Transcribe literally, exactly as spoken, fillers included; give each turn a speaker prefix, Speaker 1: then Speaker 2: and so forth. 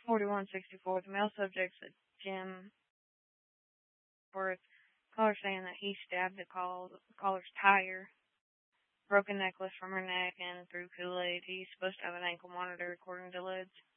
Speaker 1: forty-one sixty-four. The male subjects at Jim Worth. Caller saying that he stabbed the call, caller's tire, broke a necklace from her neck, and threw Kool-Aid. He's supposed to have an ankle monitor according to Lids.